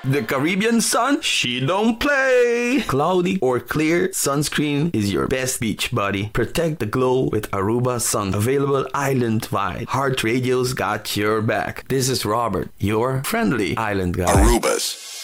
The Caribbean sun, she don't play. Cloudy or clear, sunscreen is your best beach buddy. Protect the glow with Aruba Sun. Available island-wide. Heart Radio's got your back. This is Robert, your friendly island guy. Aruba's